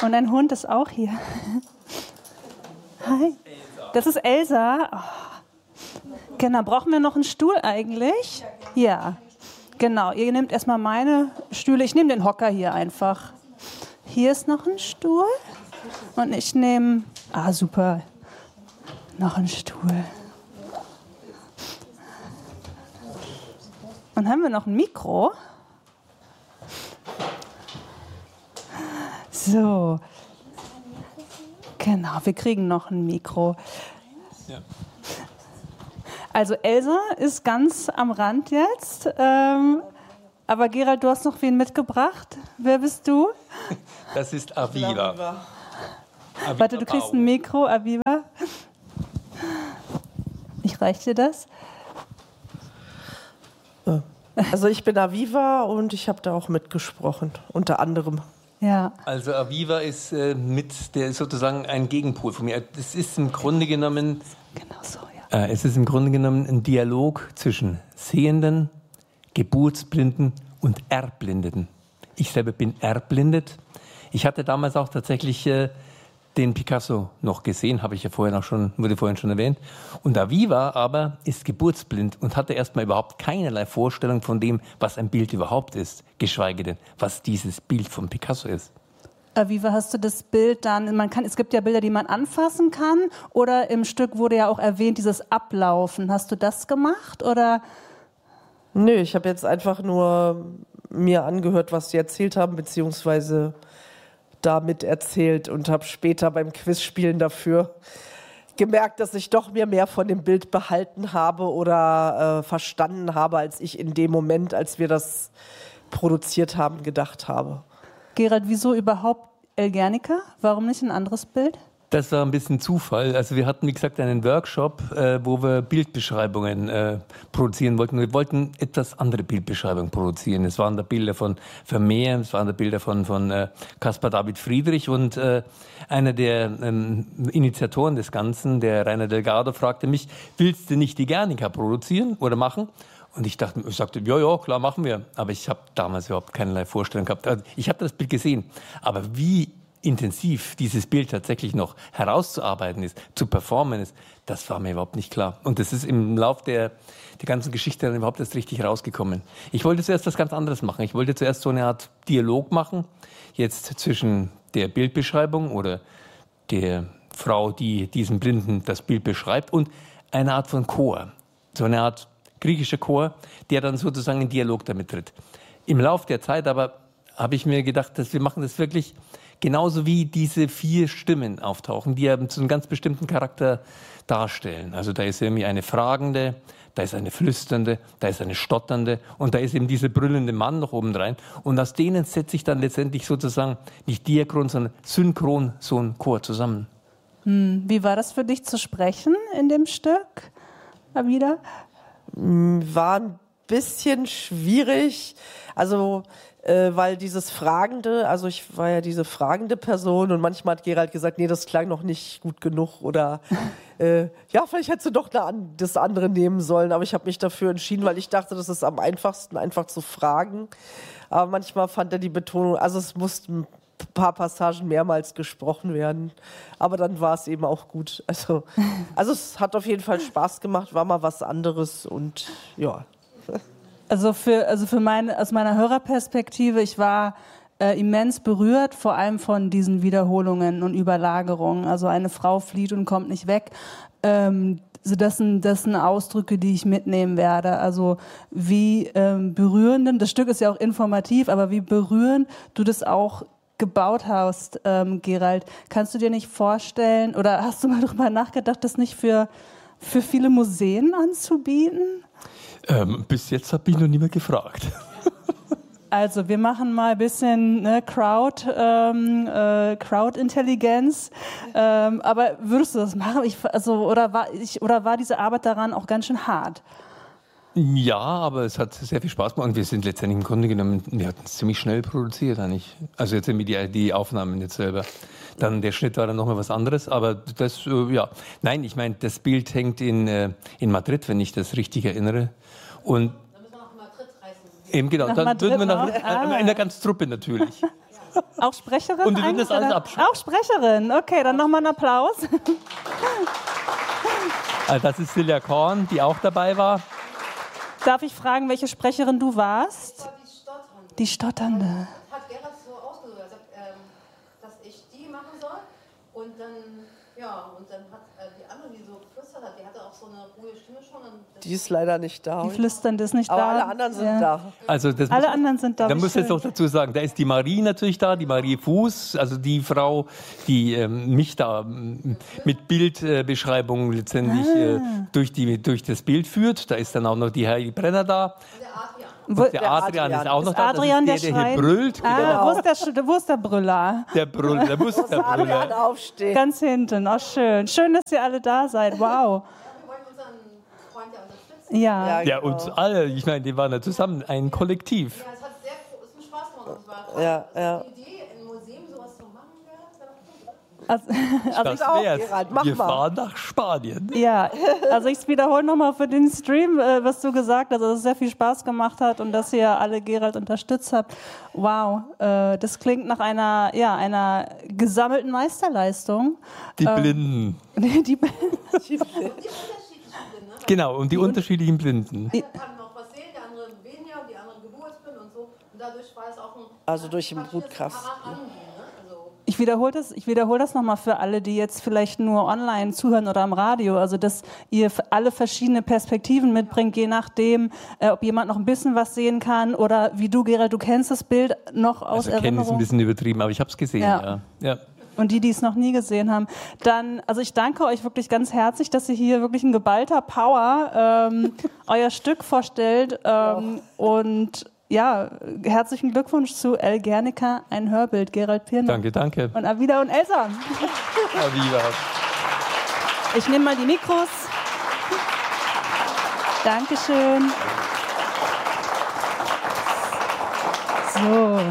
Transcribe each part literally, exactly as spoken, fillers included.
Und ein Hund ist auch hier. Hi. Das ist Elsa. Oh. Genau, brauchen wir noch einen Stuhl eigentlich? Ja. Genau, ihr nehmt erstmal meine Stühle. Ich nehme den Hocker hier einfach. Hier ist noch ein Stuhl. Und ich nehme... Ah, super. Noch ein Stuhl. Und haben wir noch ein Mikro? So. Genau, wir kriegen noch ein Mikro. Ja. Also Elsa ist ganz am Rand jetzt. Ähm, aber Gerald, du hast noch wen mitgebracht. Wer bist du? Das ist Aviva. Aviva. Warte, du kriegst ein Mikro, Aviva. Ich reiche dir das. Also ich bin Aviva und ich habe da auch mitgesprochen, unter anderem. Ja. Also Aviva ist äh, mit der ist sozusagen ein Gegenpol von mir. Das ist im Grunde genommen, genau so, ja. äh, es ist im Grunde genommen ein Dialog zwischen Sehenden, Geburtsblinden und Erblindeten. Ich selber bin erblindet. Ich hatte damals auch tatsächlich äh, den Picasso noch gesehen, habe ich ja vorher noch schon, wurde vorhin schon erwähnt. Und Aviva aber ist geburtsblind und hatte erstmal überhaupt keinerlei Vorstellung von dem, was ein Bild überhaupt ist, geschweige denn, was dieses Bild von Picasso ist. Aviva, hast du das Bild dann, man kann, es gibt ja Bilder, die man anfassen kann, oder im Stück wurde ja auch erwähnt, dieses Ablaufen. Hast du das gemacht, oder? Nö, ich habe jetzt einfach nur mir angehört, was sie erzählt haben, beziehungsweise damit erzählt und habe später beim Quizspielen dafür gemerkt, dass ich doch mir mehr von dem Bild behalten habe oder äh, verstanden habe, als ich in dem Moment, als wir das produziert haben, gedacht habe. Gerald, wieso überhaupt El Guernica? Warum nicht ein anderes Bild? Das war ein bisschen Zufall. Also wir hatten, wie gesagt, einen Workshop, äh, wo wir Bildbeschreibungen äh, produzieren wollten. Wir wollten etwas andere Bildbeschreibungen produzieren. Es waren da Bilder von Vermeer, es waren da Bilder von, von äh, Caspar David Friedrich. Und äh, einer der ähm, Initiatoren des Ganzen, der Rainer Delgado, fragte mich, willst du nicht die Guernica produzieren oder machen? Und ich dachte, ich sagte, ja, ja, klar, machen wir. Aber ich habe damals überhaupt keinerlei Vorstellung gehabt. Also ich habe das Bild gesehen. Aber wie intensiv dieses Bild tatsächlich noch herauszuarbeiten ist, zu performen ist, das war mir überhaupt nicht klar. Und das ist im Lauf der, der ganzen Geschichte dann überhaupt erst richtig rausgekommen. Ich wollte zuerst was ganz anderes machen. Ich wollte zuerst so eine Art Dialog machen, jetzt zwischen der Bildbeschreibung oder der Frau, die diesem Blinden das Bild beschreibt, und eine Art von Chor. So eine Art griechischer Chor, der dann sozusagen in Dialog damit tritt. Im Lauf der Zeit aber habe ich mir gedacht, dass wir machen das wirklich genauso, wie diese vier Stimmen auftauchen, die ja so einen ganz bestimmten Charakter darstellen. Also da ist irgendwie eine fragende, da ist eine flüsternde, da ist eine stotternde und da ist eben dieser brüllende Mann noch obendrein. Und aus denen setze ich dann letztendlich sozusagen nicht diachron, sondern synchron so einen Chor zusammen. Hm, wie war das für dich zu sprechen in dem Stück, Abida? War ein bisschen schwierig, also äh, weil dieses Fragende, also ich war ja diese fragende Person und manchmal hat Gerald gesagt, nee, das klang noch nicht gut genug oder äh, ja, vielleicht hättest du doch das andere nehmen sollen, aber ich habe mich dafür entschieden, weil ich dachte, das ist am einfachsten, einfach zu fragen, aber manchmal fand er die Betonung, also es mussten ein paar Passagen mehrmals gesprochen werden, aber dann war es eben auch gut. Also, also es hat auf jeden Fall Spaß gemacht, war mal was anderes und ja. Also für, also für meine, aus meiner Hörerperspektive, ich war äh, immens berührt, vor allem von diesen Wiederholungen und Überlagerungen. Also eine Frau flieht und kommt nicht weg. Ähm, also das sind, das sind Ausdrücke, die ich mitnehmen werde. Also wie ähm, berührend, das Stück ist ja auch informativ, aber wie berührend du das auch gebaut hast, ähm, Gerald. Kannst du dir nicht vorstellen, oder hast du mal darüber nachgedacht, das nicht für, für viele Museen anzubieten? Ähm, bis jetzt habe ich noch niemand gefragt. Also wir machen mal ein bisschen ne, Crowd, ähm, äh, Crowd-Intelligenz. Ähm, aber würdest du das machen? Ich, also, oder, war ich, oder war diese Arbeit daran auch ganz schön hart? Ja, aber es hat sehr viel Spaß gemacht und wir sind letztendlich im Grunde genommen, wir hatten es ziemlich schnell produziert eigentlich. Also jetzt irgendwie die, die Aufnahmen jetzt selber. Dann der Schnitt war dann nochmal was anderes, aber das, äh, ja. Nein, ich meine, das Bild hängt in, äh, in Madrid, wenn ich das richtig erinnere. Und dann müssen wir nach Madrid reisen. Eben genau, nach dann Madrid würden wir nach, ah. in der ganzen Truppe natürlich. Auch Sprecherin? Und du würdest alles abschreiben. Auch Sprecherin, okay, dann nochmal einen Applaus. Also das ist Silja Korn, die auch dabei war. Darf ich fragen, welche Sprecherin du warst? Ich war die Stotternde. Die Stotternde. Hat Gerhard so ausgesucht, er sagt, ähm, dass ich die machen soll. Und dann, ja, und dann hat äh, die andere, die so geflüstert hat, die hatte auch so eine ruhige Stimme schon. Und Die ist leider nicht da. Die Flüsternde ist nicht Aber da. alle anderen sind Ja. da. Also das Alle muss, anderen sind da. Da wie muss ich jetzt schön. noch dazu sagen, da ist die Marie natürlich da, die Marie Fuß, also die Frau, die ähm, mich da ähm, mit Bildbeschreibungen äh, letztendlich Ah. äh, durch, die, durch das Bild führt. Da ist dann auch noch die Heidi Brenner da. der Adrian. Und Wo- der, der Adrian, Adrian. ist auch noch Ist da. Adrian das ist der der, der hier Schrein? brüllt. Ah, Genau. wo, ist der, Sch- wo ist der Brüller? Der Brüll, der muss der Adrian Brüller. aufstehen. Ganz hinten. Oh, schön. Schön, dass ihr alle da seid. Wow. Wir wollen unseren Freund ja unterstützen. Ja. Ja, Ja, genau. uns alle, ich meine, die waren ja zusammen ein Kollektiv. Ja, es hat sehr es hat Spaß gemacht. Es war Ja, ja. die Idee, im Museum sowas zu machen. Ja, Also, also Das auch, wär's. Gerald, mach Wir mal. fahren nach Spanien. Ja, also ich wiederhole nochmal für den Stream, äh, was du gesagt hast, dass es sehr viel Spaß gemacht hat und dass ihr alle Gerald unterstützt habt. Wow, äh, das klingt nach einer, ja, einer gesammelten Meisterleistung. Die Ähm, Blinden. Die, Genau, und die unterschiedlichen Blinden. der kann noch was sehen, der andere weniger, die anderen geburtsblind und so. Und dadurch war es auch ein. Also durch den praktisches Brutkasten. Angehen, ne? Also, ich wiederhole das, ich wiederhole das nochmal für alle, die jetzt vielleicht nur online zuhören oder am Radio. Also, dass ihr f- alle verschiedene Perspektiven mitbringt, je nachdem, äh, ob jemand noch ein bisschen was sehen kann oder wie du, Gerald, du kennst das Bild noch aus Also kennen ist ein Erinnerung. bisschen übertrieben, aber ich habe es gesehen, Ja. ja. ja. Und die, die es noch nie gesehen haben, dann, also ich danke euch wirklich ganz herzlich, dass ihr hier wirklich in geballter Power ähm, euer Stück vorstellt. Ähm, und ja, herzlichen Glückwunsch zu El Guernica, ein Hörbild, Gerald Pirner. Danke, danke. Und Avida und Elsa. Aviva. Ich nehme mal die Mikros. Dankeschön. So.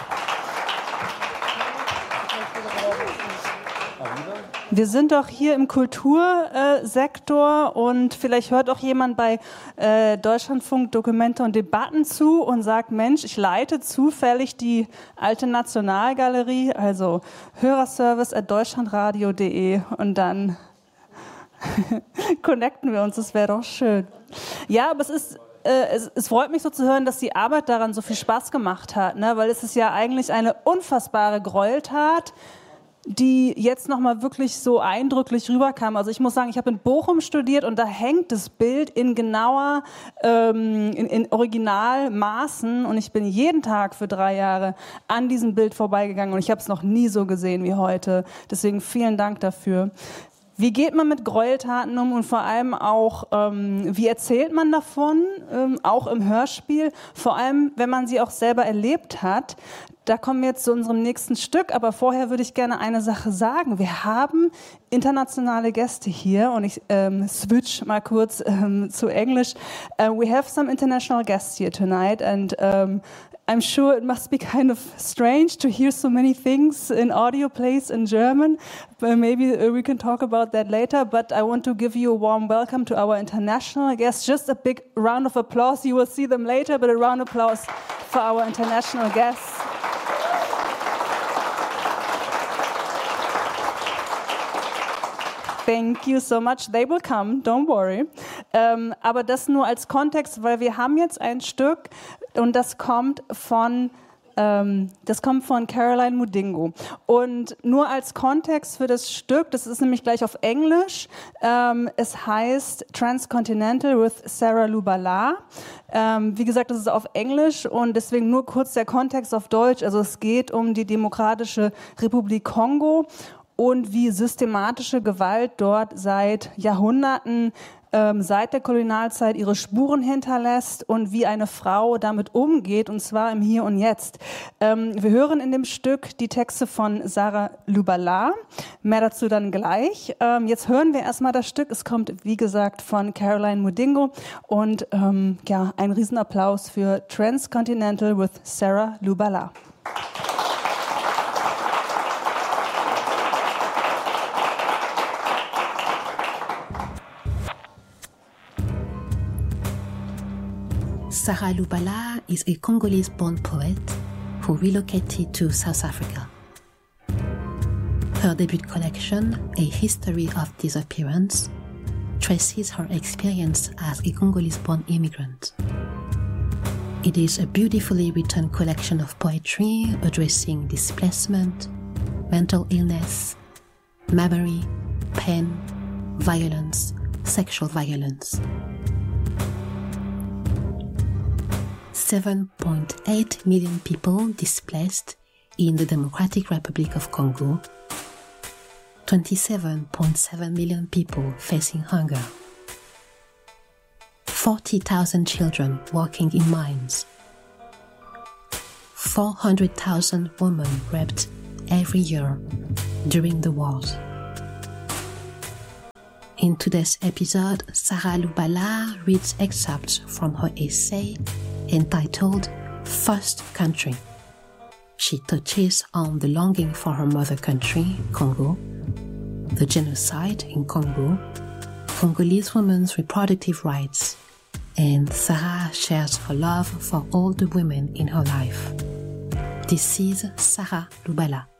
Wir sind doch hier im Kultursektor und vielleicht hört auch jemand bei äh, Deutschlandfunk Dokumente und Debatten zu und sagt, Mensch, ich leite zufällig die Alte Nationalgalerie, also hörerservice at deutschlandradio punkt de und dann connecten wir uns, das wäre doch schön. Ja, aber es ist äh, es, es freut mich so zu hören, dass die Arbeit daran so viel Spaß gemacht hat, ne? Weil es ist ja eigentlich eine unfassbare Gräueltat, die jetzt nochmal wirklich so eindrücklich rüberkam. Also ich muss sagen, ich habe in Bochum studiert und da hängt das Bild in genauer, ähm, in, in Originalmaßen und ich bin jeden Tag für drei Jahre an diesem Bild vorbeigegangen und ich habe es noch nie so gesehen wie heute. Deswegen vielen Dank dafür. Wie geht man mit Gräueltaten um und vor allem auch, ähm, wie erzählt man davon, ähm, auch im Hörspiel, vor allem, wenn man sie auch selber erlebt hat. Da kommen wir jetzt zu unserem nächsten Stück, aber vorher würde ich gerne eine Sache sagen. Wir haben internationale Gäste hier und ich ähm, switch mal kurz ähm, zu Englisch. Uh, we have some international guests here tonight and um, I'm sure it must be kind of strange to hear so many things in audio plays in German. But maybe uh, we can talk about that later. But I want to give you a warm welcome to our international guests. Just a big round of applause. You will see them later, but a round of applause for our international guests. Thank you so much. They will come, don't worry. Ähm, aber das nur als Kontext, weil wir haben jetzt ein Stück und das kommt von ähm, das kommt von Caroline Mudingo. Und nur als Kontext für das Stück, das ist nämlich gleich auf Englisch, ähm, es heißt Transcontinental with Sarah Lubala. Ähm, wie gesagt, das ist auf Englisch und deswegen nur kurz der Kontext auf Deutsch. Also es geht um die Demokratische Republik Kongo und wie systematische Gewalt dort seit Jahrhunderten, ähm, seit der Kolonialzeit ihre Spuren hinterlässt und wie eine Frau damit umgeht, und zwar im Hier und Jetzt. Ähm, wir hören in dem Stück die Texte von Sarah Lubala, mehr dazu dann gleich. Ähm, jetzt hören wir erstmal das Stück, es kommt wie gesagt von Caroline Mudingo und ähm, ja, ein Riesenapplaus für Transcontinental with Sarah Lubala. Sarah Lubala is a Congolese-born poet, who relocated to South Africa. Her debut collection, A History of Disappearance, traces her experience as a Congolese-born immigrant. It is a beautifully written collection of poetry addressing displacement, mental illness, memory, pain, violence, sexual violence. seven point eight million people displaced in the Democratic Republic of Congo, twenty-seven point seven million people facing hunger, forty thousand children working in mines, four hundred thousand women raped every year during the wars. In today's episode, Sarah Lubala reads excerpts from her essay entitled First Country. She touches on the longing for her mother country, Congo, the genocide in Congo, Congolese women's reproductive rights, and Sarah shares her love for all the women in her life. This is Sarah Lubala.